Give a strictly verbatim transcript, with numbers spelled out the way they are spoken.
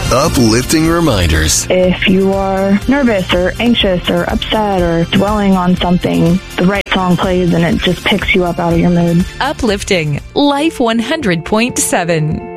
Uplifting reminders. If you are nervous or anxious or upset or dwelling on something, the right song plays and it just picks you up out of your mood. Uplifting Life one hundred point seven.